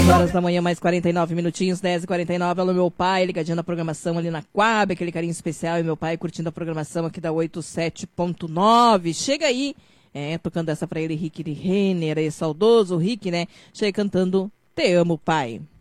horas da manhã, mais 49 minutinhos, 10h49. Alô, meu pai, ligadinho na programação ali na Coab, aquele carinho especial. E meu pai curtindo a programação aqui da 87.9. Chega aí, tocando essa pra ele, Rick Renner, aí, saudoso Rick, né? Chega cantando Te Amo, Pai.